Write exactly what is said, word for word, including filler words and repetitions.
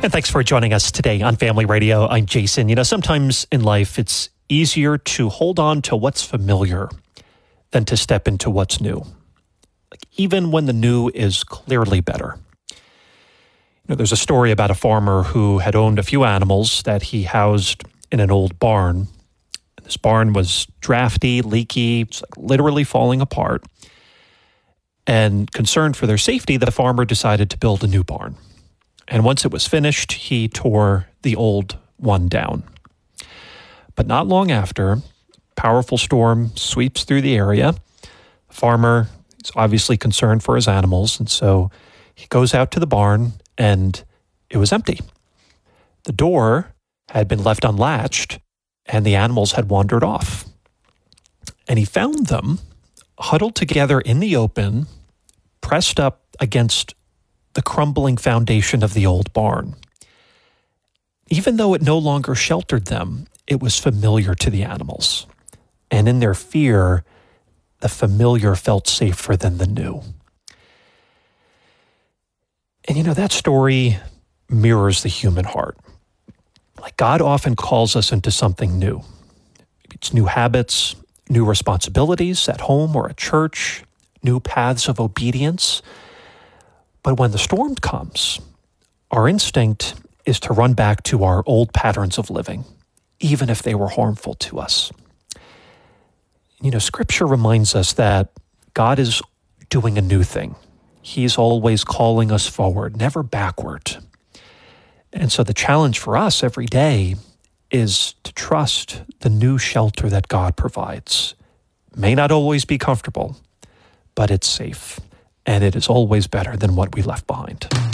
And thanks for joining us today on Family Radio. I'm Jason. You know, sometimes in life, it's easier to hold on to what's familiar than to step into what's new, like even when the new is clearly better. You know, there's a story about a farmer who had owned a few animals that he housed in an old barn. This barn was drafty, leaky, it's like literally falling apart. And concerned for their safety, the farmer decided to build a new barn. And once it was finished, he tore the old one down. But not long after, a powerful storm sweeps through the area. The farmer is obviously concerned for his animals, and so he goes out to the barn, and it was empty. The door had been left unlatched, and the animals had wandered off. And he found them huddled together in the open, pressed up against the crumbling foundation of the old barn. Even though it no longer sheltered them, it was familiar to the animals. And in their fear, the familiar felt safer than the new. And you know, that story mirrors the human heart. Like God often calls us into something new. Maybe it's new habits, new responsibilities at home or at church, new paths of obedience. But when the storm comes, our instinct is to run back to our old patterns of living, even if they were harmful to us. You know, Scripture reminds us that God is doing a new thing. He's always calling us forward, never backward. And so the challenge for us every day is to trust the new shelter that God provides. It may not always be comfortable, but it's safe. And it is always better than what we left behind.